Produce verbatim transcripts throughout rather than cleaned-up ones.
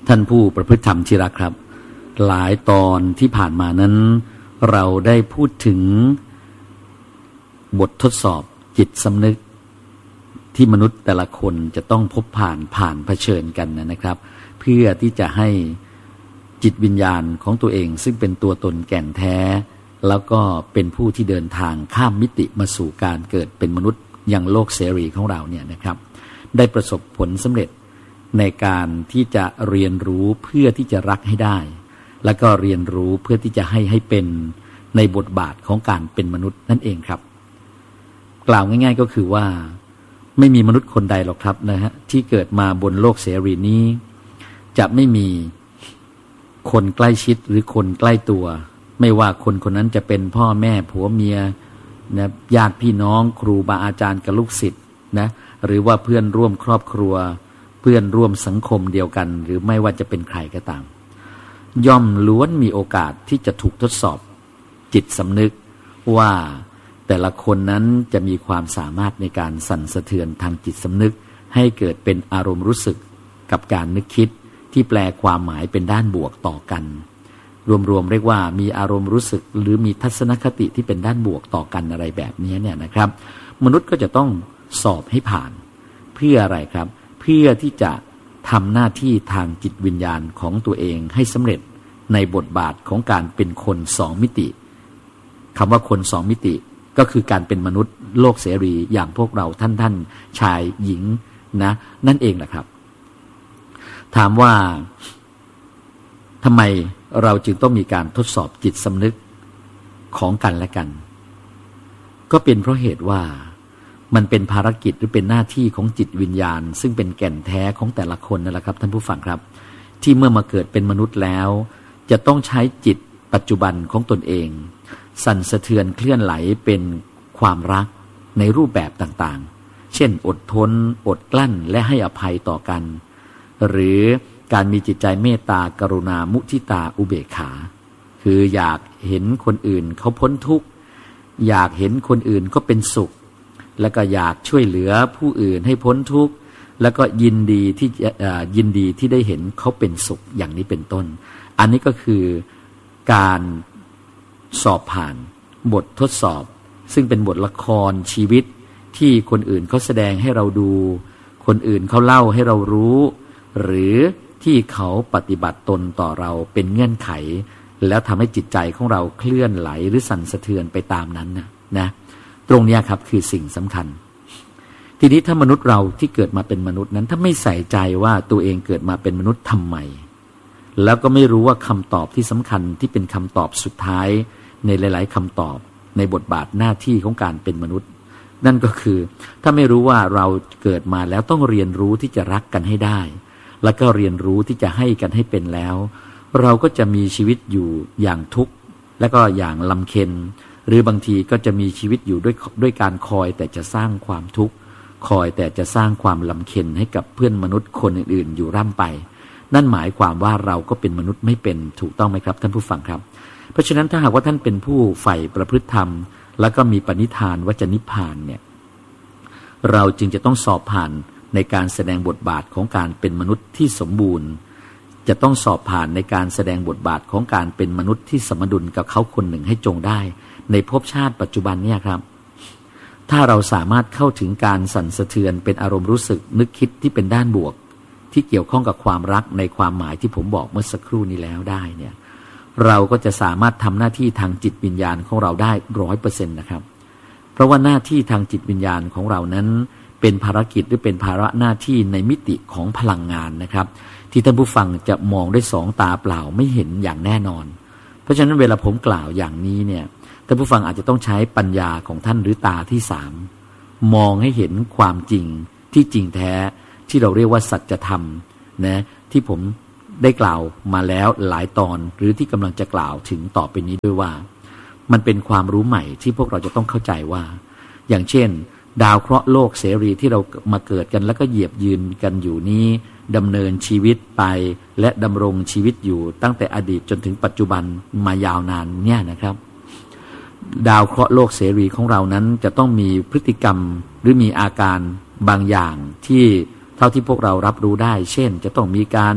ท่านผู้ประพฤติธรรมที่รักครับหลายตอนที่ผ่านมานั้นเราได้พูดถึงบททดสอบจิตสำนึกที่มนุษย์แต่ละคนจะต้องพบผ่านผ่านเผชิญกันนะครับเพื่อที่จะให้จิตวิญญาณของตัวเองซึ่งเป็นตัวตนแก่นแท้แล้วก็เป็นผู้ที่เดินทางข้ามมิติมาสู่การเกิดเป็นมนุษย์อย่างโลกเสรีของเราเนี่ยนะครับได้ประสบผลสำเร็จในการที่จะเรียนรู้เพื่อที่จะรักให้ได้แล้วก็เรียนรู้เพื่อที่จะให้ให้เป็นในบทบาทของการเป็นมนุษย์นั่นเองครับกล่าวง่ายๆก็คือว่าไม่มีมนุษย์คนใดหรอกครับนะฮะที่เกิดมาบนโลกเสรีนี้จะไม่มีคนใกล้ชิดหรือคนใกล้ตัวไม่ว่าคนคนนั้นจะเป็นพ่อแม่ผัวเมียนะญาติพี่น้องครูบาอาจารย์กับลูกศิษย์นะหรือว่าเพื่อนร่วมครอบครัวเพื่อนร่วมสังคมเดียวกันหรือไม่ว่าจะเป็นใครก็ตามย่อมล้วนมีโอกาสที่จะถูกทดสอบจิตสำนึกว่าแต่ละคนนั้นจะมีความสามารถในการสั่นสะเทือนทางจิตสำนึกให้เกิดเป็นอารมณ์รู้สึกกับการนึกคิดที่แปลความหมายเป็นด้านบวกต่อกันรวมๆเรียกว่ามีอารมณ์รู้สึกหรือมีทัศนคติที่เป็นด้านบวกต่อกันอะไรแบบนี้เนี่ยนะครับมนุษย์ก็จะต้องสอบให้ผ่านเพื่ออะไรครับเพื่อที่จะทำหน้าที่ทางจิตวิญญาณของตัวเองให้สำเร็จในบทบาทของการเป็นคนสองมิติคำว่าคนสองมิติก็คือการเป็นมนุษย์โลกเสรีอย่างพวกเราท่านท่านชายหญิงนะนั่นเองแหละครับถามว่าทำไมเราจึงต้องมีการทดสอบจิตสำนึกของกันและกันก็เป็นเพราะเหตุว่ามันเป็นภารกิจหรือเป็นหน้าที่ของจิตวิญญาณซึ่งเป็นแก่นแท้ของแต่ละคนนั่นแหละครับท่านผู้ฟังครับที่เมื่อมาเกิดเป็นมนุษย์แล้วจะต้องใช้จิตปัจจุบันของตนเองสั่นสะเทือนเคลื่อนไหลเป็นความรักในรูปแบบต่างๆเช่นอดทนอดกลั้นและให้อภัยต่อกันหรือการมีจิตใจเมตตากรุณามุทิตาอุเบกขาคืออยากเห็นคนอื่นเขาพ้นทุกข์อยากเห็นคนอื่นก็เป็นสุขแล้วก็อยากช่วยเหลือผู้อื่นให้พ้นทุกข์แล้วก็ยินดีที่ยินดีที่ได้เห็นเขาเป็นสุขอย่างนี้เป็นต้นอันนี้ก็คือการสอบผ่านบททดสอบซึ่งเป็นบทละครชีวิตที่คนอื่นเขาแสดงให้เราดูคนอื่นเขาเล่าให้เรารู้หรือที่เขาปฏิบัติตนต่อเราเป็นเงื่อนไขแล้วทำให้จิตใจของเราเคลื่อนไหลหรือสั่นสะเทือนไปตามนั้นนะนะตรงนี้ครับคือสิ่งสำคัญทีนี้ถ้ามนุษย์เราที่เกิดมาเป็นมนุษย์นั้นถ้าไม่ใส่ใจว่าตัวเองเกิดมาเป็นมนุษย์ทำไมแล้วก็ไม่รู้ว่าคำตอบที่สำคัญที่เป็นคำตอบสุดท้ายในหลายๆคำตอบในบทบาทหน้าที่ของการเป็นมนุษย์นั่นก็คือถ้าไม่รู้ว่าเราเกิดมาแล้วต้องเรียนรู้ที่จะรักกันให้ได้แล้วก็เรียนรู้ที่จะให้กันให้เป็นแล้วเราก็จะมีชีวิตอยู่อย่างทุกข์และก็อย่างลำเค็ญหรือบางทีก็จะมีชีวิตอยู่ด้วยด้วยการคอยแต่จะสร้างความทุกข์คอยแต่จะสร้างความลำเค็ญให้กับเพื่อนมนุษย์คนอื่นๆอยู่ร่ำไปนั่นหมายความว่าเราก็เป็นมนุษย์ไม่เป็นถูกต้องไหมครับท่านผู้ฟังครับเพราะฉะนั้นถ้าหากว่าท่านเป็นผู้ใฝ่ประพฤติธรรมแล้วก็มีปณิธานว่าจะนิพพานเนี่ยเราจึงจะต้องสอบผ่านในการแสดงบทบาทของการเป็นมนุษย์ที่สมบูรณ์จะต้องสอบผ่านในการแสดงบทบาทของการเป็นมนุษย์ที่สมดุลกับเขาคนหนึ่งให้จงได้ในภพชาติปัจจุบันเนี่ยครับถ้าเราสามารถเข้าถึงการสั่นสะเทือนเป็นอารมณ์รู้สึกนึกคิดที่เป็นด้านบวกที่เกี่ยวข้องกับความรักในความหมายที่ผมบอกเมื่อสักครู่นี้แล้วได้เนี่ยเราก็จะสามารถทำหน้าที่ทางจิตวิญญาณของเราได้ร้อยเปอร์เซ็นต์นะครับเพราะว่าหน้าที่ทางจิตวิญญาณของเรานั้นเป็นภารกิจหรือเป็นภาระหน้าที่ในมิติของพลังงานนะครับที่ท่านผู้ฟังจะมองด้วยสองตาเปล่าไม่เห็นอย่างแน่นอนเพราะฉะนั้นเวลาผมกล่าวอย่างนี้เนี่ยท่านผู้ฟังอาจจะต้องใช้ปัญญาของท่านหรือตาที่สามมองให้เห็นความจริงที่จริงแท้ที่เราเรียกว่าสัจธรรมนะที่ผมได้กล่าวมาแล้วหลายตอนหรือที่กำลังจะกล่าวถึงต่อไปนี้ด้วยว่ามันเป็นความรู้ใหม่ที่พวกเราจะต้องเข้าใจว่าอย่างเช่นดาวเคราะห์โลกเสรีที่เรามาเกิดกันแล้วก็เหยียบยืนกันอยู่นี้ดำเนินชีวิตไปและดำรงชีวิตอยู่ตั้งแต่อดีตจนถึงปัจจุบันมายาวนานเนี่ยนะครับดาวเคราะห์โลกเสรีของเรานั้นจะต้องมีพฤติกรรมหรือมีอาการบางอย่างที่เท่าที่พวกเรารับรู้ได้เช่นจะต้องมีการ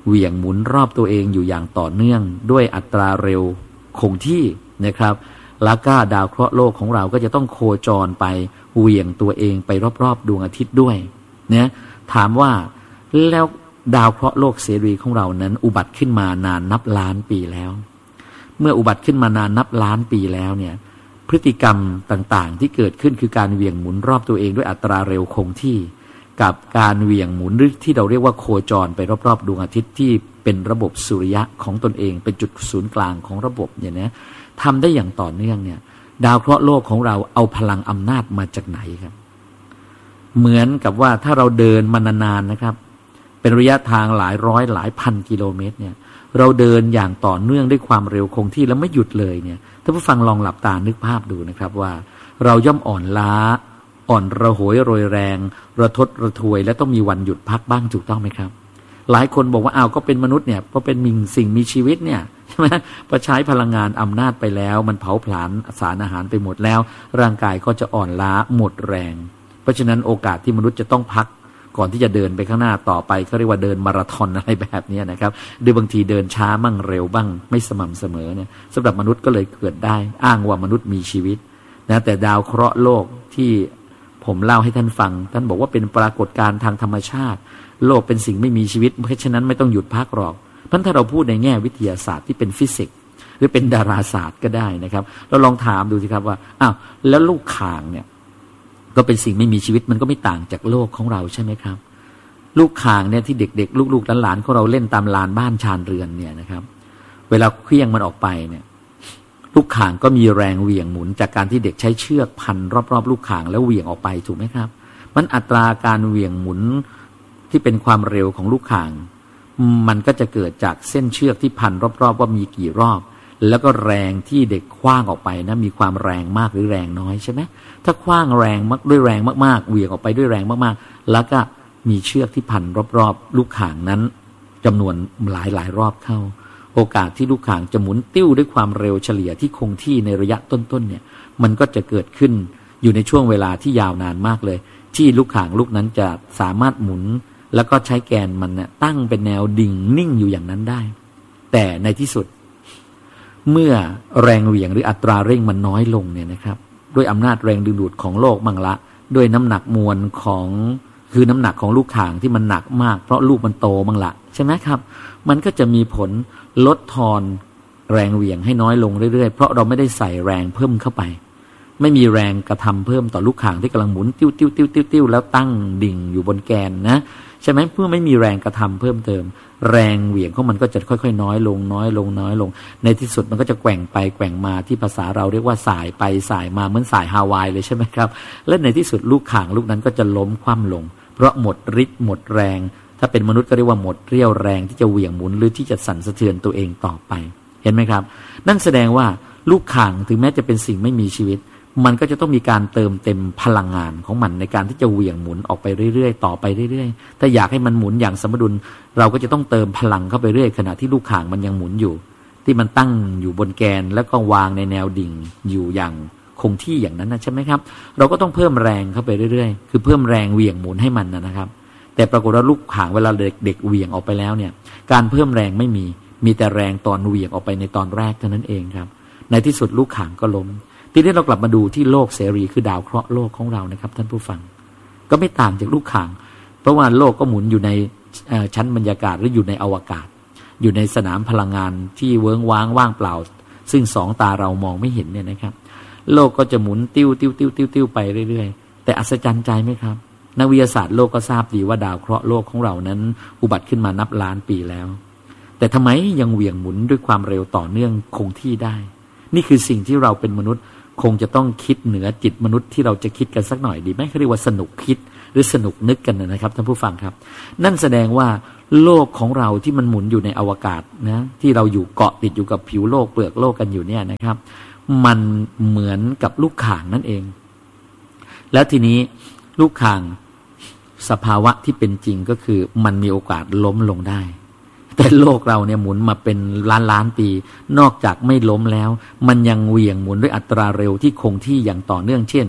เหวี่ยงหมุนรอบตัวเองอยู่อย่างต่อเนื่องด้วยอัตราเร็วคงที่นะครับแล้วก็ดาวเคราะห์โลกของเราก็จะต้องโคจรไปเหวี่ยงตัวเองไปรอบๆดวงอาทิตย์ด้วยเนี่ยถามว่าแล้วดาวเคราะห์โลกเสรีของเรานั้นอุบัติขึ้นมานานนับล้านปีแล้วเมื่ออุบัติขึ้นมานานนับล้านปีแล้วเนี่ยพฤติกรรมต่างๆที่เกิดขึ้นคือการเหวี่ยงหมุนรอบตัวเองด้วยอัตราเร็วคงที่กับการเหวี่ยงหมุนหรือที่เราเรียกว่าโคจรไปรอบๆดวงอาทิตย์ที่เป็นระบบสุริยะของตนเองเป็นจุดศูนย์กลางของระบบเนี่ยนะทำได้อย่างต่อเนื่องเนี่ยดาวเคราะห์โลกของเราเอาพลังอำนาจมาจากไหนครับเหมือนกับว่าถ้าเราเดินมานานๆนะครับเป็นระยะทางหลายร้อยหลายพันกิโลเมตรเนี่ยเราเดินอย่างต่อเนื่องด้วยความเร็วคงที่แล้วไม่หยุดเลยเนี่ยถ้าผู้ฟังลองหลับตานึกภาพดูนะครับว่าเราย่อมอ่อนล้าอ่อนระหยโรยแรงระทดระทวยและต้องมีวันหยุดพักบ้างถูกต้องไหมครับหลายคนบอกว่าอ้าวก็เป็นมนุษย์เนี่ยเพราะเป็นมิงสิ่งมีชีวิตเนี่ยใช่ไหมพอใช้พลังงานอำนาจไปแล้วมันเผาผลาญสารอาหารไปหมดแล้วร่างกายก็จะอ่อนล้าหมดแรงเพราะฉะนั้นโอกาสที่มนุษย์จะต้องพักก่อนที่จะเดินไปข้างหน้าต่อไปเขาเรียกว่าเดินมาราธอนอะไรแบบนี้นะครับหรือบางทีเดินช้ามั่งเร็วบ้างไม่สม่ำเสมอเนี่ยสำหรับมนุษย์ก็เลยเกิดได้อ้างว่ามนุษย์มีชีวิตนะแต่ดาวเคราะห์โลกที่ผมเล่าให้ท่านฟังท่านบอกว่าเป็นปรากฏการณ์ทางธรรมชาติโลกเป็นสิ่งไม่มีชีวิตเพราะฉะนั้นไม่ต้องหยุดพักหรอกเพราะถ้าเราพูดในแง่วิทยาศาสตร์ที่เป็นฟิสิกส์หรือเป็นดาราศาสตร์ก็ได้นะครับเราลองถามดูสิครับว่าอ้าวแล้วลูกข่างเนี่ยก็เป็นสิ่งไม่มีชีวิตมันก็ไม่ต่างจากโลกของเราใช่ไหมครับลูกข่างเนี่ยที่เด็กๆลูกๆหลานๆของเราเล่นตามลานบ้านชานเรือนเนี่ยนะครับเวลาเคลื่องมันออกไปเนี่ยลูกข่างก็มีแรงเหวี่ยงหมุนจากการที่เด็กใช้เชือกพันรอบๆลูกข่างแล้วเหวี่ยงออกไปถูกไหมครับมันอัตราการเหวี่ยงหมุนที่เป็นความเร็วของลูกข่างมันก็จะเกิดจากเส้นเชือกที่พันรอบๆว่ามีกี่รอบแล้วก็แรงที่เด็กขว้างออกไปนะมีความแรงมากหรือแรงน้อยใช่ไหมถ้าขว้างแรงมากด้วยแรงมากๆเหวี่ยงออกไปด้วยแรงมากๆแล้วก็มีเชือกที่พันรอบๆลูกข่างนั้นจำนวนหลายหลายรอบเข้าโอกาสที่ลูกข่างจะหมุนติ้วด้วยความเร็วเฉลี่ยที่คงที่ในระยะต้นๆเนี่ยมันก็จะเกิดขึ้นอยู่ในช่วงเวลาที่ยาวนานมากเลยที่ลูกข่างลูกนั้นจะสามารถหมุนแล้วก็ใช้แกนมันเนี่ยตั้งเป็นแนวดิ่งนิ่งอยู่อย่างนั้นได้แต่ในที่สุดเมื่อแรงเหวี่ยงหรืออัตราเร่งมันน้อยลงเนี่ยนะครับด้วยอำนาจแรงดึงดูดของโลกมั่งละด้วยน้ำหนักมวลของคือน้ำหนักของลูกข่างที่มันหนักมากเพราะลูกมันโตมั่งละใช่ไหมครับมันก็จะมีผลลดทอนแรงเหวี่ยงให้น้อยลงเรื่อยๆเพราะเราไม่ได้ใส่แรงเพิ่มเข้าไปไม่มีแรงกระทำเพิ่มต่อลูกข่างที่กำลังหมุนติ้วติ้วติ้วติ้วติ้วแล้วตั้งดิ่งอยู่บนแกนนะใช่ไหมเพื่อไม่มีแรงกระทำเพิ่มเติมแรงเหวี่ยงของมันก็จะค่อยๆน้อยลงน้อยลงน้อยลงในที่สุดมันก็จะแกว่งไปแกว่งมาที่ภาษาเราเรียกว่าสายไปสายมาเหมือนสายฮาวายเลยใช่ไหมครับและในที่สุดลูกข่างลูกนั้นก็จะล้มคว่ำลงเพราะหมดฤทธิ์หมดแรงถ้าเป็นมนุษย์ก็เรียกว่าหมดเรี่ยวแรงที่จะเหวี่ยงหมุนหรือที่จะสั่นสะเทือนตัวเองต่อไปเห็นไหมครับนั่นแสดงว่าลูกข่างถึงแม้จะเป็นสิ่งไม่มีชีวิตมันก็จะต้องมีการเติมเต็มพลังงานของมันในการที่จะเหวี่ยงหมุนออกไปเรื่อยๆต่อไปเรื่อยๆถ้าอยากให้มันหมุนอย่างสมดุลเราก็จะต้องเติมพลังเข้าไปเรื่อยขณะที่ลูกข่างมันยังหมุนอยู่ที่มันตั้งอยู่บนแกนแล้วก็วางในแนวดิ่งอยู่อย่างคงที่อย่างนั้นนะใช่ไหมครับเราก็ต้องเพิ่มแรงเข้าไปเรื่อยๆคือเพิ่มแรงเหวี่ยงหมุนให้มันนะครับแต่ปรากฏว่าลูกข่างเวลาเด็กๆเหวี่ยงออกไปแล้วเนี่ยการเพิ่มแรงไม่มีมีแต่แรงตอนเหวี่ยงออกไปในตอนแรกเท่านั้นเองครับในที่สุดลูกข่างก็ล้มทีนี้เรากลับมาดูที่โลกเสรีคือดาวเคราะห์โลกของเรานะครับท่านผู้ฟังก็ไม่ต่างจากลูกข่างเพราะว่าโลกก็หมุนอยู่ในชั้นบรรยากาศหรืออยู่ในอวกาศอยู่ในสนามพลังงานที่เวิ้งว้างว่างเปล่าซึ่งสองตาเรามองไม่เห็นเนี่ยนะครับโลกก็จะหมุนติ้วติ้วติ้วติ้วติ้วไปเรื่อยๆแต่อัศจรรย์ใจไหมครับนักวิทยาศาสตร์โลกก็ทราบดีว่าดาวเคราะห์โลกของเรานั้นอุบัติขึ้นมานับล้านปีแล้วแต่ทำไมยังเหวี่ยงหมุนด้วยความเร็วต่อเนื่องคงที่ได้นี่คือสิ่งที่เราเป็นมนุษย์คงจะต้องคิดเหนือจิตมนุษย์ที่เราจะคิดกันสักหน่อยดีไหมเขาเรียกว่าสนุกคิดหรือสนุกนึกกันนะครับท่านผู้ฟังครับนั่นแสดงว่าโลกของเราที่มันหมุนอยู่ในอวกาศนะที่เราอยู่เกาะติดอยู่กับผิวโลกเปลือกโลกกันอยู่เนี่ยนะครับมันเหมือนกับลูกข่างนั่นเองแล้วทีนี้ลูกข่างสภาวะที่เป็นจริงก็คือมันมีโอกาสล้มลงได้แต่โลกเราเนี่ยหมุนมาเป็นล้านล้านปีนอกจากไม่ล้มแล้วมันยังเหวี่ยงหมุนด้วยอัตราเร็วที่คงที่อย่างต่อเนื่องเช่น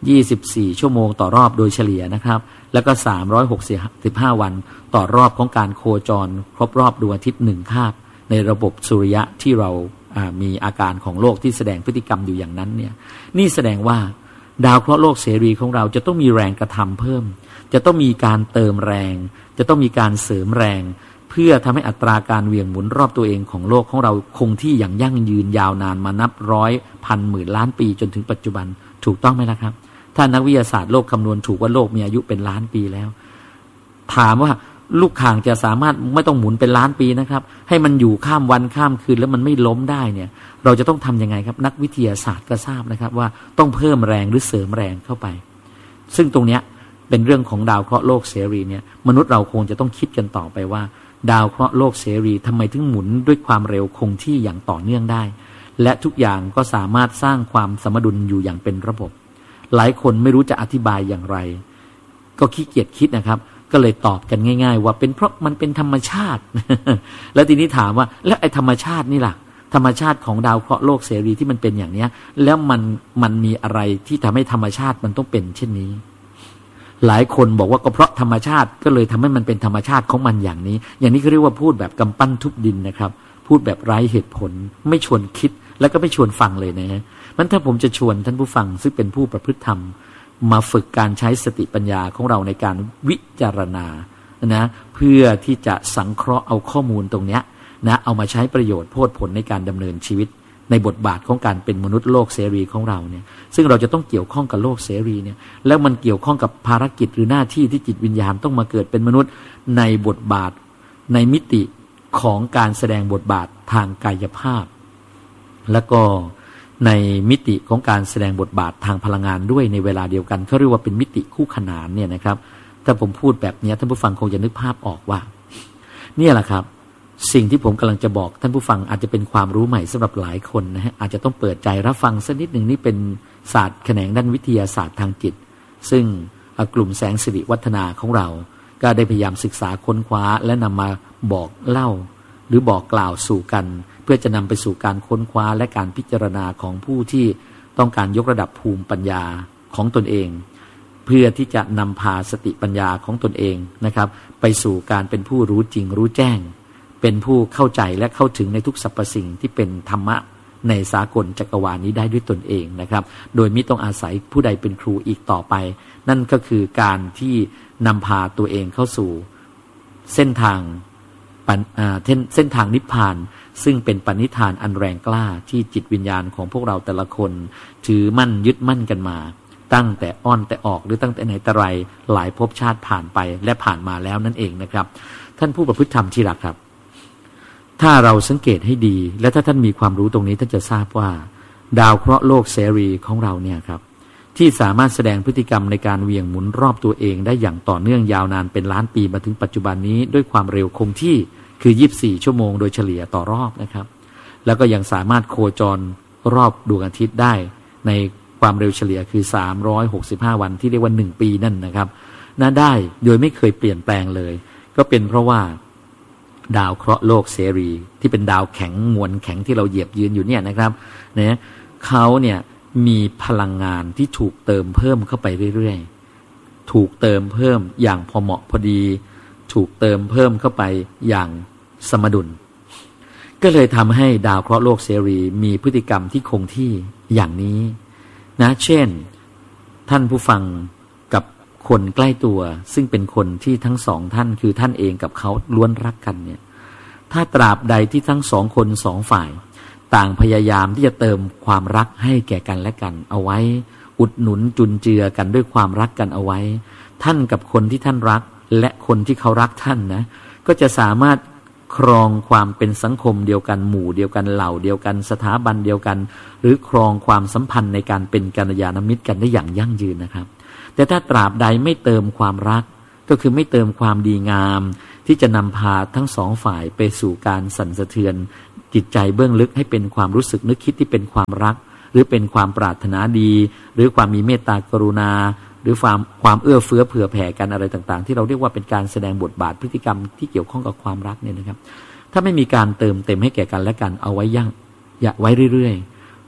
ยี่สิบสี่ชั่วโมงต่อรอบโดยเฉลี่ยนะครับแล้วก็สามร้อยหกสิบห้าวันต่อรอบของการโคจรครบรอบดวงอาทิตย์หนึ่งคาบในระบบสุริยะที่เรามีอาการของโลกที่แสดงพฤติกรรมอยู่อย่างนั้นเนี่ยนี่แสดงว่าดาวเคราะห์โลกเสรีของเราจะต้องมีแรงกระทำเพิ่มจะต้องมีการเติมแรงจะต้องมีการเสริมแรงเพื่อทำให้อัตราการเหวี่ยงหมุนรอบตัวเองของโลกของเราคงที่อย่างยั่งยืนยาวนานมานับร้อยพันหมื่นล้านปีจนถึงปัจจุบันถูกต้องไหมล่ะครับถ้านักวิทยาศาสตร์โลกคำนวณถูกว่าโลกมีอายุเป็นล้านปีแล้วถามว่าลูกข่างจะสามารถไม่ต้องหมุนเป็นล้านปีนะครับให้มันอยู่ข้ามวันข้ามคืนแล้วมันไม่ล้มได้เนี่ยเราจะต้องทำยังไงครับนักวิทยาศาสตร์ก็ทราบนะครับว่าต้องเพิ่มแรงหรือเสริมแรงเข้าไปซึ่งตรงเนี้ยเป็นเรื่องของดาวเคราะห์โลกเสรีเนี่ยมนุษย์เราคงจะต้องคิดกันต่อไปว่าดาวเคราะห์โลกเสรีทำไมถึงหมุนด้วยความเร็วคงที่อย่างต่อเนื่องได้และทุกอย่างก็สามารถสร้างความสมดุลอยู่อย่างเป็นระบบหลายคนไม่รู้จะอธิบายอย่างไรก็ขี้เกียจคิดนะครับก็เลยตอบกันง่ายๆว่าเป็นเพราะมันเป็นธรรมชาติ แล้วทีนี้ถามว่าแล้วไอ้ธรรมชาตินี่ล่ะธรรมชาติของดาวเคราะห์โลกเสรีที่มันเป็นอย่างเนี้ยแล้วมันมันมีอะไรที่ทำให้ธรรมชาติมันต้องเป็นเช่นนี้หลายคนบอกว่าก็เพราะธรรมชาติก็เลยทำให้มันเป็นธรรมชาติของมันอย่างนี้อย่างนี้เขาเรียกว่าพูดแบบกำปั้นทุบดินนะครับพูดแบบไร้เหตุผลไม่ชวนคิดแล้วก็ไม่ชวนฟังเลยนะฮะมันถ้าผมจะชวนท่านผู้ฟังซึ่งเป็นผู้ประพฤติธรรมมาฝึกการใช้สติปัญญาของเราในการวิจารณานะเพื่อที่จะสังเคราะห์เอาข้อมูลตรงเนี้ยนะเอามาใช้ประโยชน์โพดผลในการดำเนินชีวิตในบทบาทของการเป็นมนุษย์โลกเสรีของเราเนี่ยซึ่งเราจะต้องเกี่ยวข้องกับโลกเสรีเนี่ยแล้วมันเกี่ยวข้องกับภารกิจหรือหน้าที่ที่จิตวิญญาณต้องมาเกิดเป็นมนุษย์ในบทบาทในมิติของการแสดงบทบาททางกายภาพแล้วก็ในมิติของการแสดงบทบาททางพลังงานด้วยในเวลาเดียวกันเขาเรียกว่าเป็นมิติคู่ขนานเนี่ยนะครับถ้าผมพูดแบบนี้ท่านผู้ฟังคงจะนึกภาพออกว่าเนี่ยแหละครับสิ่งที่ผมกำลังจะบอกท่านผู้ฟังอาจจะเป็นความรู้ใหม่สำหรับหลายคนนะฮะอาจจะต้องเปิดใจรับฟังสักนิดหนึ่งนี่เป็นศาสตร์แขนงด้านวิทยาศาสตร์ทางจิตซึ่งกลุ่มแสงสิริวัฒนาของเราก็ได้พยายามศึกษาค้นคว้าและนำมาบอกเล่าหรือบอกกล่าวสู่กันเพื่อจะนำไปสู่การค้นคว้าและการพิจารณาของผู้ที่ต้องการยกระดับภูมิปัญญาของตนเองเพื่อที่จะนำพาสติปัญญาของตนเองนะครับไปสู่การเป็นผู้รู้จริงรู้แจ้งเป็นผู้เข้าใจและเข้าถึงในทุกสรรพสิ่งที่เป็นธรรมะในสากลจักรวาลนี้ได้ด้วยตนเองนะครับโดยไม่ต้องอาศัยผู้ใดเป็นครูอีกต่อไปนั่นก็คือการที่นำพาตัวเองเข้าสู่เส้นทางเส้นทางนิพพานซึ่งเป็นปณิธานอันแรงกล้าที่จิตวิญญาณของพวกเราแต่ละคนถือมั่นยึดมั่นกันมาตั้งแต่อ้อนแต่ออกหรือตั้งแต่ไหนแต่ไรหลายภพชาติผ่านไปและผ่านมาแล้วนั่นเองนะครับท่านผู้ประพฤติธรรมที่รักครับถ้าเราสังเกตให้ดีและถ้าท่านมีความรู้ตรงนี้ท่านจะทราบว่าดาวเคราะห์โลกเสรีของเราเนี่ยครับที่สามารถแสดงพฤติกรรมในการเหวี่ยงหมุนรอบตัวเองได้อย่างต่อเนื่องยาวนานเป็นล้านปีมาถึงปัจจุบันนี้ด้วยความเร็วคงที่คือยี่สิบสี่ชั่วโมงโดยเฉลี่ยต่อรอบนะครับแล้วก็ยังสามารถโคจรรอบดวงอาทิตย์ได้ในความเร็วเฉลี่ยคือสามร้อยหกสิบห้าวันที่เรียกว่าหนึ่งปีนั่นนะครับน่าได้โดยไม่เคยเปลี่ยนแปลงเลยก็เป็นเพราะว่าดาวเคราะห์โลกเสรีที่เป็นดาวแข็งมวลแข็งที่เราเหยียบยืนอยู่เนี่ยนะครับเนี่ยเขาเนี่ยมีพลังงานที่ถูกเติมเพิ่มเข้าไปเรื่อยๆถูกเติมเพิ่มอย่างพอเหมาะพอดีถูกเติมเพิ่มเข้าไปอย่างสมดุลก็เลยทำให้ดาวเคราะห์โลกเสรีมีพฤติกรรมที่คงที่อย่างนี้นะเช่นท่านผู้ฟังกับคนใกล้ตัวซึ่งเป็นคนที่ทั้งสองท่านคือท่านเองกับเขาล้วนรักกันเนี่ยถ้าตราบใดที่ทั้งสองคนสองฝ่ายต่างพยายามที่จะเติมความรักให้แก่กันและกันเอาไว้อุดหนุนจุนเจือกันด้วยความรักกันเอาไว้ท่านกับคนที่ท่านรักและคนที่เขารักท่านนะก็จะสามารถครองความเป็นสังคมเดียวกันหมู่เดียวกันเหล่าเดียวกันสถาบันเดียวกันหรือครองความสัมพันธ์ในการเป็นกัลยาณมิตรกันได้อย่างยั่งยืนนะครับแต่ถ้าตราบใดไม่เติมความรักก็คือไม่เติมความดีงามที่จะนำพาทั้งสองฝ่ายไปสู่การสั่นสะเทือนจิตใจเบื้องลึกให้เป็นความรู้สึกนึกคิดที่เป็นความรักหรือเป็นความปรารถนาดีหรือความมีเมตตากรุณาหรือความความเอื้อเฟื้อเผื่อแผ่กันอะไรต่างๆที่เราเรียกว่าเป็นการแสดงบทบาทพฤติกรรมที่เกี่ยวข้องกับความรักเนี่ยนะครับถ้าไม่มีการเติมเต็มให้แก่กันและกันเอาไว้ยั่งอย่าไว้เรื่อยๆ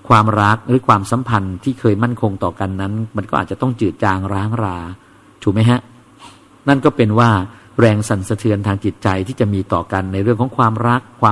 ความรักหรือความสัมพันธ์ที่เคยมั่นคงต่อกันนั้นมันก็อาจจะต้องจืดจางร้างราถูกไหมฮะนั่นก็เป็นว่าแรงสั่นสะเทือนทางจิตใจที่จะมีต่อกันในเรื่องของความรักความ